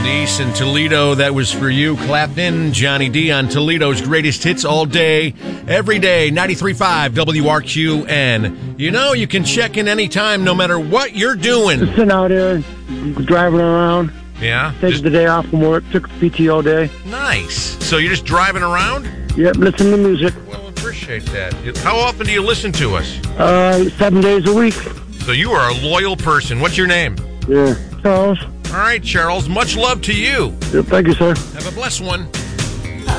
Denise in Toledo, that was for you. Clapton, Johnny D on Toledo's greatest hits all day, every day, 93.5 WRQN. You know, you can check in anytime, no matter what you're doing. Just sitting out here, driving around. Yeah? Taking the day off from work, took a PTO day. Nice. So you're just driving around? Yep, listening to music. Well, appreciate that. How often do you listen to us? 7 days a week. So you are a loyal person. What's your name? Yeah, Charles. All right, Charles. Much love to you. Yep, thank you, sir. Have a blessed one.